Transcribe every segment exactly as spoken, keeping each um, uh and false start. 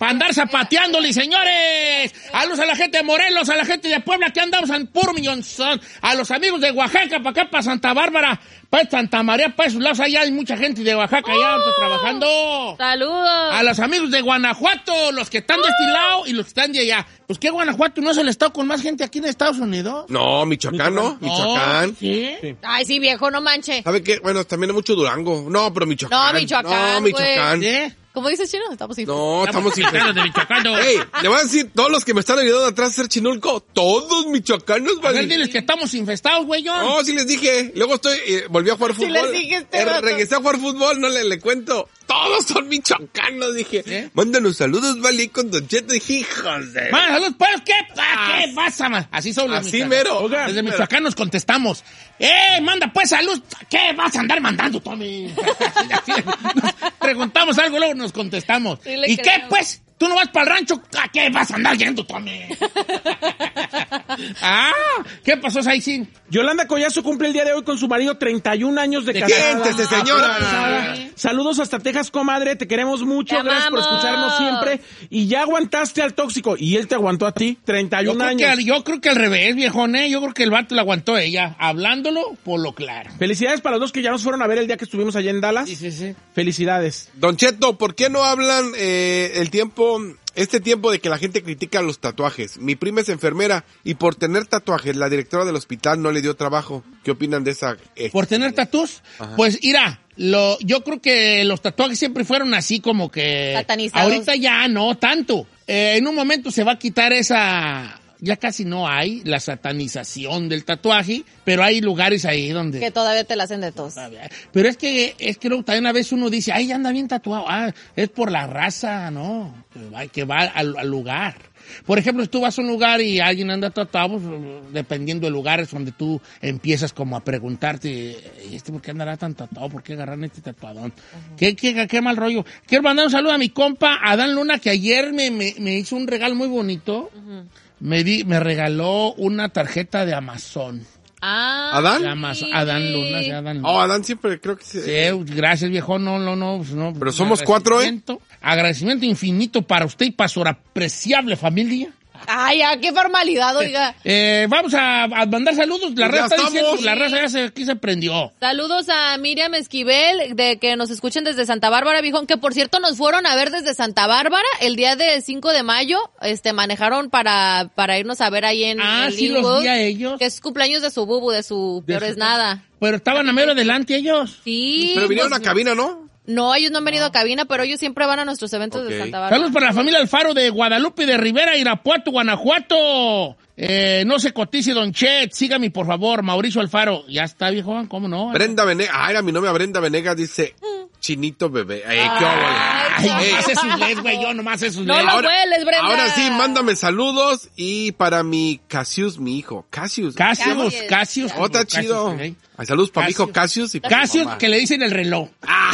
Para andar zapateándole, señores. Saludos a la gente de Morelos, a la gente de Puebla, que andamos en puro millonzón. A los amigos de Oaxaca, para acá, para Santa Bárbara, para Santa María, para esos lados allá hay mucha gente de Oaxaca allá oh, trabajando. Saludos. A los amigos de Guanajuato, los que están de este lado y los que están de allá. Pues que Guanajuato no es el estado con más gente aquí en Estados Unidos. No, Michoacán, ¿no? Michoacán. ¿Sí? ¿Sí? Ay, sí, viejo, no manche. ¿Sabe qué? Bueno, también hay mucho Durango. No, pero Michoacán. No, Michoacán. No, Michoacán. ¿Sí? ¿Cómo dices, Chino? Estamos sin No, estamos sin de Michoacán. Ey, le voy a decir, todos los que me están ayudando atrás a hacer Chinulco, todos michoacanos, A ver, vale. diles que estamos infestados, güey, yo. No, sí les dije. Luego estoy, eh, volví a jugar fútbol. Sí les dije este Eh, vato. regresé a jugar fútbol, no le, le cuento. Todos son michoacanos, dije. ¿Sí? Mándanos saludos, vale, con Don Cheto. Dije, hijos de... Más saludos, pues, ¿qué, pa, ¿qué pasa, man? Así son los Así michoacanos. mero. Oiga, desde Mero. Michoacán nos contestamos. ¡Eh, manda pues salud! ¿Qué vas a andar mandando, Tommy? Nos preguntamos algo, luego nos contestamos. Sí, le ¿Y creemos. qué, pues? ¿Tú no vas para el rancho? ¿A qué vas a andar yendo, Tommy? ah, ¿qué pasó, Saicín? Yolanda Collazo cumple el día de hoy con su marido treinta y un años de, ¿De casada. Siéntese, señora. Casada. Saludos hasta Texas, comadre. Te queremos mucho. Te Gracias por amamos. escucharnos siempre. Y ya aguantaste al tóxico. Y él te aguantó a ti. treinta y Yo un creo, que, años. al- yo creo que al revés, viejón, ¿eh? Yo creo que el vato le aguantó a ella, hablándolo por lo claro. Felicidades para los dos que ya nos fueron a ver el día que estuvimos allá en Dallas. Sí, sí, sí. Felicidades. Don Cheto, ¿por qué no hablan eh, el tiempo, este tiempo de que la gente critica los tatuajes? Mi prima es enfermera y por tener tatuajes la directora del hospital no le dio trabajo. ¿Qué opinan de esa? Eh, ¿Por tener tatús? Pues, mira, lo, yo creo que los tatuajes siempre fueron así como que... Satanizados. Ahorita ya no tanto. Eh, en un momento se va a quitar esa... Ya casi no hay la satanización del tatuaje, pero hay lugares ahí donde... Que todavía te la hacen de tos. Pero es que, es que luego también a veces uno dice, ay, anda bien tatuado. Ah, es por la raza, ¿no? Que va, que va al, al lugar. Por ejemplo, si tú vas a un lugar y alguien anda tatuado, pues, dependiendo del lugar es donde tú empiezas como a preguntarte, ¿y este por qué andará tan tatuado? ¿Por qué agarran este tatuadón? Uh-huh. ¿Qué, qué, qué mal rollo? Quiero mandar un saludo a mi compa Adán Luna, que ayer me, me, me hizo un regalo muy bonito. Uh-huh. Me, di, me regaló una tarjeta de Amazon. Ah, ¿Adán? Amazon, Adán Luna, sí, Adán Luna. Oh, Adán siempre creo que sí. Sí, gracias, viejo. No, no, no. Pues no Pero somos cuatro, ¿eh? Agradecimiento infinito para usted y para su apreciable familia. Ay, ya, qué formalidad, oiga. Eh, vamos a, a mandar saludos. La Pues raza ya está diciendo, estamos. la raza ya se, aquí se prendió. Saludos a Miriam Esquivel, de que nos escuchen desde Santa Bárbara, viejón, que por cierto nos fueron a ver desde Santa Bárbara el día de cinco de mayo, este, manejaron para, para irnos a ver ahí en Ah, el sí, los Linwood, vi a ellos. que es cumpleaños de su bubu, de su De peor su- es nada. Pero estaban a mero adelante ellos. Sí. Pero vinieron pues, a cabina, ¿no? No, ellos no han venido a cabina, pero ellos siempre van a nuestros eventos Ok. de Santa Bárbara. Saludos para la familia Alfaro de Guadalupe de Rivera, Irapuato, Guanajuato. Eh, no se cotice, Don Chet. Sígame, por favor, Mauricio Alfaro. Ya está, viejo, ¿cómo no? Brenda Venegas, ah, era mi novia Brenda Venegas, dice, chinito bebé. Ay, qué Ay, óvole. Ey, nomás es inglés, güey, yo nomás es No inglés. lo ahora- hueles, Brenda. Ahora sí, mándame saludos y para mi Cassius, mi hijo. Cassius. Casius, Cassius. Casius. Oh, está chido. Casius, Ay, saludos para mi hijo Cassius. Cassius y para mi Casius, mamá. que le dicen el reloj.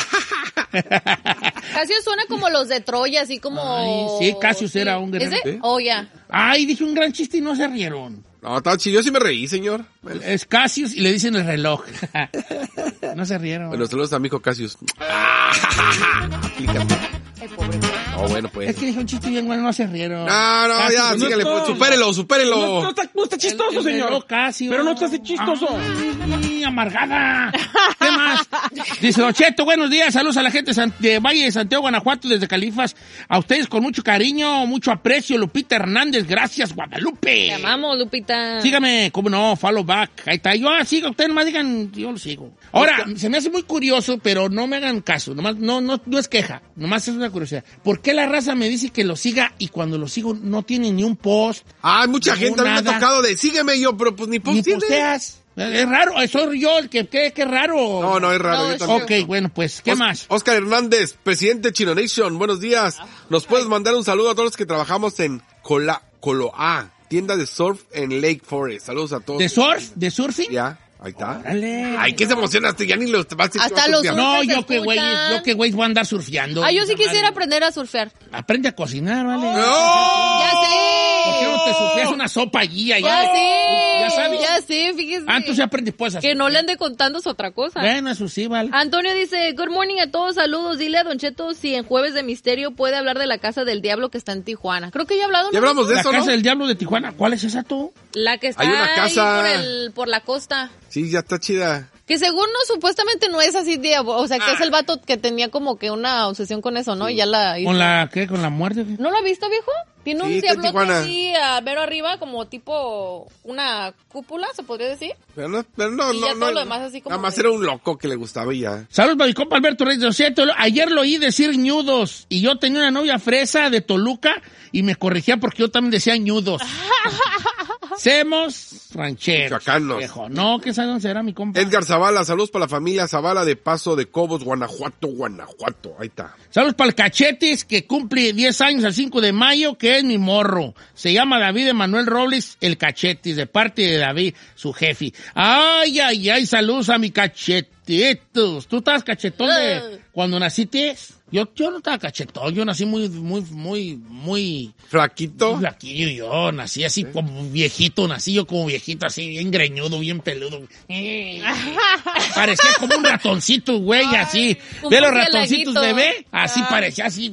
Casio suena como los de Troya, así como... Ay, sí, Cassius era un guerrero. ¿Ese? ¿Sí? Oh, ya. Ay, dije un gran chiste y no se rieron. No, está chido. Yo sí me reí, señor. Bueno, Es Casius y le dicen el reloj. No se rieron. bueno, saludos a mi hijo Cassius. Aplícate. Ay, pobre. Oh, bueno, pues. Es que dije un chiste bien bueno, no se rieron. No, no, ya, Casius, sígale, no, pues, no. supérelo, No, supérelo. no está, no está chistoso, El- el señor. reloj Casio. Pero no está así chistoso. Ay, amargada. ¿Qué más? Dice Don Cheto, buenos días, saludos a la gente de San- de Valle de Santiago, Guanajuato, desde Califas. A ustedes con mucho cariño, mucho aprecio. Lupita Hernández, gracias, Guadalupe. Te amamos, Lupita. Sígame, cómo no, follow back. Ahí está. Yo ah, sigo, ustedes nomás digan, yo lo sigo. Ahora, se me hace muy curioso, pero no me hagan caso. Nomás, no, no, no es queja, nomás es una curiosidad. ¿Por qué la raza me dice que lo siga y cuando lo sigo no tiene ni un post? Ay, mucha No, gente a mí me ha nada. tocado de sígueme yo, pero pues ni Ni post tiene. posteas. Es raro, soy yo el que, que, que raro. No, no, es raro. No, yo es también. Ok, bueno, pues, ¿qué Os- más? Oscar Hernández, presidente de Chino Nation, buenos días. ¿Nos puedes mandar un saludo a todos los que trabajamos en Cola, Coloa, tienda de surf en Lake Forest? Saludos a todos. ¿De surf? ¿De surfing? Ya, ahí está. Órale. Ay, ¿qué se emocionaste? Ya ni los vas a decir que Hasta vas a los surfear. No, Se yo que güey, escuchan. yo que güey voy a andar surfeando. Ah, yo sí Madre. quisiera aprender a surfear. Aprende a cocinar, ¿vale? ¡Oh! ¡Ya sé! ¿Por qué no te sufrías una sopa allí? allá? Ya sí. ¿Ya sabes? Ya sí, fíjese. Ah, entonces aprendes pues así. Que no le ande contando es otra cosa. Bueno, eso sí, vale. Antonio dice, good morning a todos, saludos. Dile a Don Cheto si en Jueves de Misterio puede hablar de la Casa del Diablo que está en Tijuana. Creo que ya he hablado. Ya ¿no? hablamos de La eso, Casa ¿no? del Diablo de Tijuana. ¿Cuál es esa tú? La que está Hay una ahí casa- por, el, por la costa. Sí, ya está chida. Que según no, supuestamente no es así de... O sea, que Ah. es el vato que tenía como que una obsesión con eso, ¿no? Y ya la hizo. ¿Con la qué? ¿Con la muerte? ¿No lo ha visto, viejo? Tiene Sí, un está en diablote Tijuana. así a ver arriba, como tipo una cúpula, se podría decir. Pero no, pero no, Y no, ya no. todo lo demás así como Nada más que- era un loco que le gustaba y ya. Saludos para mi compa Alberto Reyes de Ocieto. Ayer lo oí decir ñudos y yo tenía una novia fresa de Toluca y me corregía porque yo también decía ñudos. Semos rancheros. Michoacanos. Viejo. No, ¿qué sabe dónde será mi compa? Edgar Zavala, saludos para la familia Zavala de Paso de Cobos, Guanajuato, Guanajuato. Ahí está. Saludos para el Cachetis, que cumple diez años el cinco de mayo, que es mi morro. Se llama David Emanuel Robles, el Cachetis, de parte de David, su jefe. Ay, ay, ay, saludos a mi cachetitos. ¿Tú estabas cachetón de cuando naciste? Yo, yo no estaba cachetón, yo nací muy, muy, muy, muy... Flaquito. Muy flaquillo yo, nací así como viejito, nací yo como viejito, así bien greñudo, bien peludo. Parecía como un ratoncito, güey, Ay, así. un De los murcielaguito. ratoncitos bebé, así Ay. parecía así.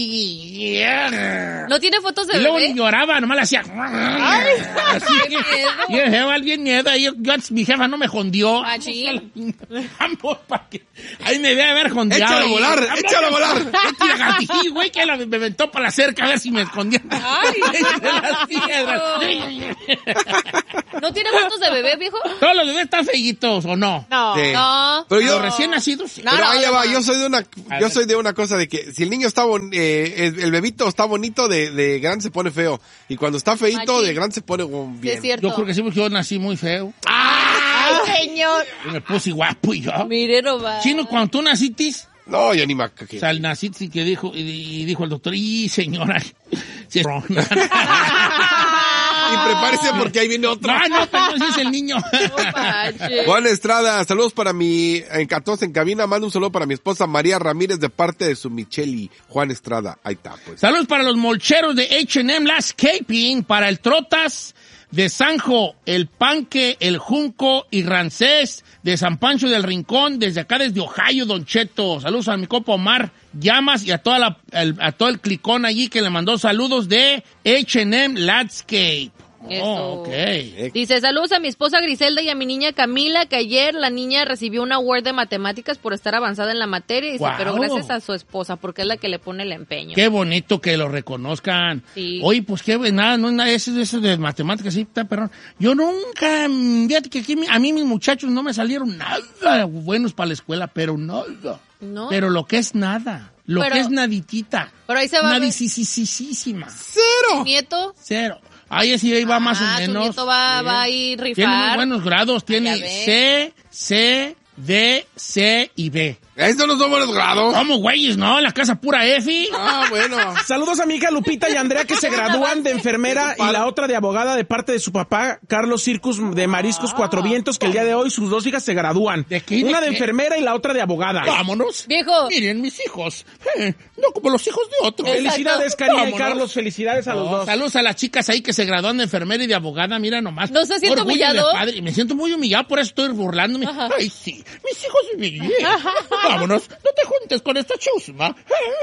¿No tiene fotos de Y luego bebé? lloraba, nomás le hacía. Así qué miedo. Y el jefa, bien miedo. Y yo, yo antes, mi jefa no me jondió. Machín. Vamos, pa' que- ahí me debe haber jondeado. Échalo a ahí. volar, Vamos, échalo a volar. Este lagartijillo, güey, que la, me aventó para la cerca a ver si me escondía. Ay, De las piedras. ¿No tiene fotos de bebé, viejo? ¿Todos los bebés están feyitos o no? No. Sí. No. Pero Los yo, recién nacidos, sí. No, pero no, ahí le no, va, no. yo soy de una, A yo ver. soy de una cosa de que si el niño está bon, eh, el, el bebito está bonito, de, de grande se pone feo. Y cuando está feito, Machín. de grande se pone oh, Sí, bien. es cierto. Yo creo que sí, porque yo nací muy feo. ¡Ay, señor! Y me puse guapo y yo. Mire nomás. Chino, cuando tú naciste, No, yo ni me... o sea, naciste y que dijo, y, y dijo el doctor, y señora, sí es ron". Y prepárese porque ahí viene otro. No, no, pero no, sí es el niño. No manches. Juan Estrada, saludos para mi en catorce en cabina, mando un saludo para mi esposa María Ramírez de parte de su Micheli. Juan Estrada, ahí está pues. Saludos para los molcheros de H and M Landscaping, para el Trotas de Sanjo, el Panque, el Junco y Rancés de San Pancho del Rincón, desde acá desde Ohio, Don Cheto. Saludos a mi copa Omar Llamas y a toda la, el, a todo el clicón allí que le mandó saludos de H and M Landscape. Eso. Oh, ok. Dice, saludos a mi esposa Griselda y a mi niña Camila, que ayer la niña recibió una award de matemáticas por estar avanzada en la materia. Dice, Guau. pero gracias a su esposa, porque es la que le pone el empeño. Qué bonito que lo reconozcan. Sí. Oye, pues qué, nada, no es nada, eso, eso de matemáticas, sí, está, perdón. Yo nunca, mm, fíjate que aquí mi- a mí mis muchachos no me salieron nada buenos para la escuela, pero nada. ¿No? Pero lo que es nada, lo Pero- que es naditita. Pero ahí se va a ver. Nadisisisísima. ¡Cero! ¿Nieto? Cero. Ahí sí ahí va más o Ah, su menos. nieto va, Sí. va a ir rifar. Tiene muy buenos grados, tiene ya ve. C, C, D, C y B. Estos no son buenos grados. ¿Cómo, güeyes? No, la casa pura F. Ah, bueno. Saludos a mi hija Lupita y Andrea que se gradúan de enfermera y la otra de abogada de parte de su papá, Carlos Circus de Mariscos Cuatro Vientos, que el día de hoy sus dos hijas se gradúan. ¿De qué? ¿De Una de qué? enfermera y la otra de abogada. Vámonos. Viejo. Miren, mis hijos. Eh, no como los hijos de otros. Exacto. Felicidades, Karina y Vámonos. Carlos, felicidades a los Oh, dos. saludos a las chicas ahí que se gradúan de enfermera y de abogada, mira nomás. ¿No se siente Orgullo humillado? de padre. Me siento muy humillado, por eso estoy burlándome. Ajá. Ay, sí, mis hijos y mi bien. Vámonos, no te juntes con esta chusma.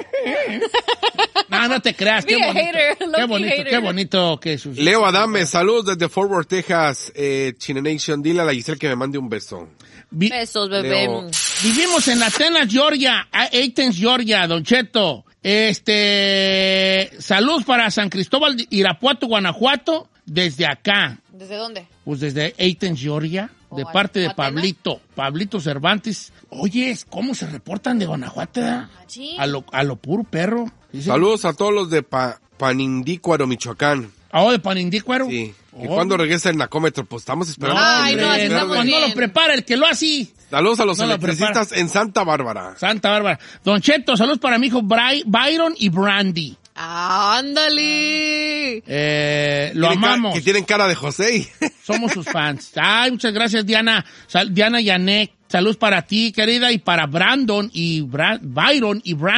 No, no te creas, qué Be a bonito. hater, Qué low-key bonito, hater. qué bonito que sus... Leo Adame, saludos desde Fort Worth, Texas. Eh, China Nation, dile a la Giselle que me mande un beso. Vi- Besos, bebé. Leo. Vivimos en Atenas, Georgia, a- Athens, Georgia, Don Cheto. Este, saludos para San Cristóbal, de Irapuato, Guanajuato, desde acá. ¿Desde dónde? Pues desde Athens, Georgia, de Oh, parte de ¿Atenas? Pablito, Pablito Cervantes. Oye, ¿cómo se reportan de Guanajuato? eh? Sí. A lo, a lo puro perro. Dice- Saludos a todos los de pa Panindícuaro, Michoacán. Ah, oh, de Panindícuaro. Sí. Que Oh. cuando regresa el Nacómetro, pues estamos esperando. Ay, no, así Hombre, estamos pues no bien. lo prepara el que lo hace. Saludos a los No lo electricistas en Santa Bárbara. Santa Bárbara. Don Cheto, saludos para mi hijo Bry- Byron y Brandy. ¡Ándale! Eh, lo Tienen ca- amamos. Que tienen cara de José. Somos sus fans. Ay, muchas gracias, Diana. Sal- Diana Yanek. Saludos para ti, querida, y para Brandon y Bra- Byron y Brandy.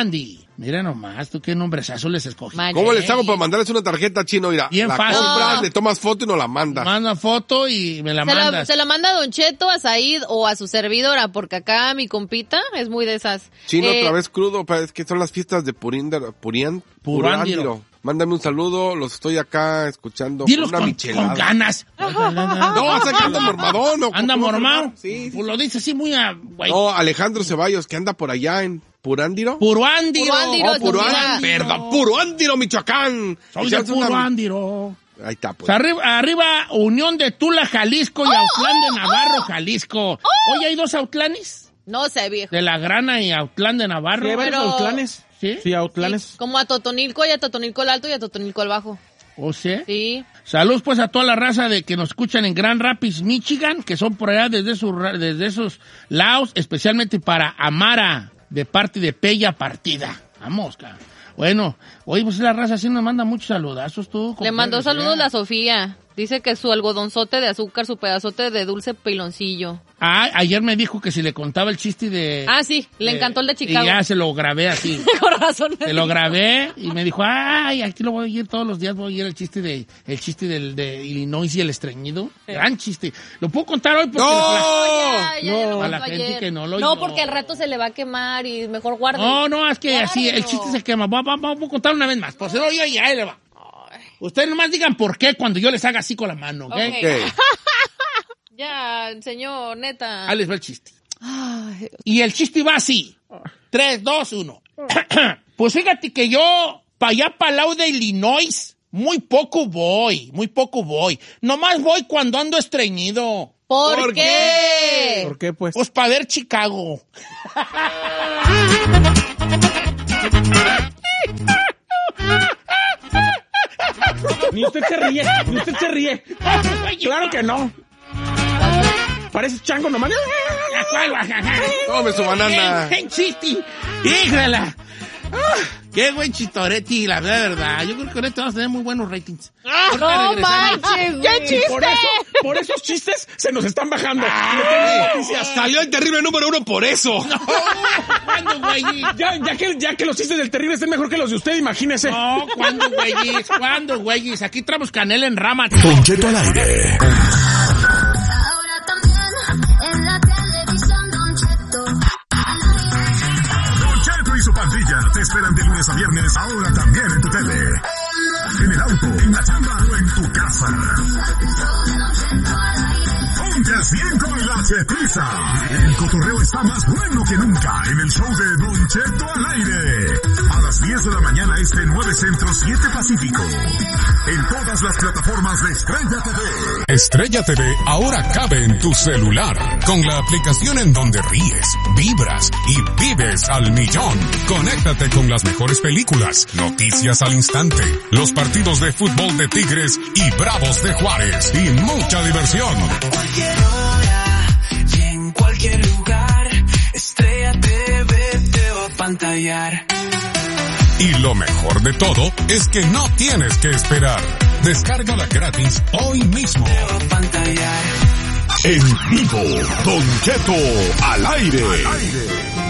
Mira nomás, tú qué nombrezazo les escogí. Mañe. ¿Cómo les hago para mandarles una tarjeta, Chino? Mira, Bien la fácil. compras, No. le tomas foto y nos la mandas. Manda foto y me la Se la, mandas. se la manda a Don Cheto, a Said o a su servidora, porque acá mi compita es muy de esas. Chino, Eh, otra vez crudo, pa- es que son las fiestas de Purinder, Purian, Purándiro. Mándame un saludo, los estoy acá escuchando. Dilos una con, michelada. con ganas. No, o sea que anda mormadón. ¿no? ¿Anda ¿Cómo mormado? mormado? Sí. sí. Pues lo dice así muy a... güey. No, Alejandro Ceballos, que anda por allá en Purándiro. Puruándiro. Puruándiro, Oh, Puruán- Mira. perdón, Puruándiro, Michoacán. Soy Y de se hace una- Puruándiro. Ahí está, O pues. sea, arriba, arriba, Unión de Tula, Jalisco y Autlán de Navarro, Jalisco. Oye, ¿hay dos Autlanes? No sé, viejo. De La Grana y Autlán de Navarro. Sí, hay varios Pero- Autlanes. ¿Sí? Sí, Autlanes. Como a Totonilco y a Totonilco el Alto y a Totonilco el Bajo. ¿O sea? Sí. Saludos pues a toda la raza de que nos escuchan en Grand Rapids, Michigan, que son por allá desde esos, ra- desde esos lados, especialmente para Amara, de parte de Pella Partida. Vamos, cara. Bueno, oye, pues la raza sí nos manda muchos saludazos, tú. Le mandó compadre, saludos ya. la Sofía. Dice que su algodonzote de azúcar, su pedazote de dulce piloncillo. Ah, ayer me dijo que si le contaba el chiste de... Ah, sí, le de- encantó el de Chicago. Y ya se lo grabé así. Con razón. me Se lo dijo. grabé y me dijo, ay, aquí lo voy a oír todos los días, voy a oír el chiste de el chiste del, de Illinois y el estreñido. Gran chiste. ¿Lo puedo contar hoy? Porque ¡No! Ya, ya, No, ya lo a la contó gente ayer. que no lo No, oyó. porque al rato se le va a quemar y mejor guarde. No, no, es que así, el Guárdelo. chiste se quema. Vamos va, va, voy a contar una vez más. Por si no, yo ya, ahí le va. Ustedes nomás digan por qué cuando yo les haga así con la mano, ¿ok? Ok. ¿Qué? Ya, señor, neta. Ahí les va el chiste. Ay, Y el chiste va así. Tres, dos, uno. Pues fíjate que yo, para allá, para el lado de Illinois, muy poco voy, muy poco voy. Nomás voy cuando ando estreñido. ¿Por, ¿Por qué? ¿Por qué, pues? Pues para ver Chicago. Ni usted se ríe, ni usted se ríe. Claro que no. Parece chango nomás. Tome su banana. ¡Qué chiste! ¡Híjala! Ah, ¡Qué buen chistoreti! La verdad, yo creo que con esto vamos a tener muy buenos ratings. Ahorita No regresamos. manches, ¡Qué güey. chiste! Por, eso, por esos chistes se nos están bajando. Le tengo noticias. Salió el terrible número uno por eso. No, ¿cuándo, güey? Ya, ya, que, ya que los chistes del terrible estén mejor que los de usted, imagínese. No, ¿cuándo, güeyes? ¿Cuándo, güeyes? Aquí traemos canela en rama. Don Cheto al aire. Ahora también en la televisión, Don Cheto. Don Cheto y su pandilla te esperan de lunes a viernes, ahora también en tu tele. En el auto, en la chamba o en tu casa. Ponte al cien con la Chetiza. El cotorreo está más bueno que nunca en el show de Don Cheto al aire. A las diez de la mañana este nueve Centro siete Pacífico. En todas las plataformas de Estrella T V. Estrella T V ahora cabe en tu celular, con la aplicación en donde ríes, vibras y vives al millón. Conéctate con las mejores películas, noticias al instante, los partidos de fútbol de Tigres y Bravos de Juárez y mucha diversión. Cualquier hora y en cualquier lugar, Estrella T V te va a pantallar. Y lo mejor de todo es que no tienes que esperar. Descárgala gratis hoy mismo. Te va a pantallar. En vivo, Don Cheto al aire.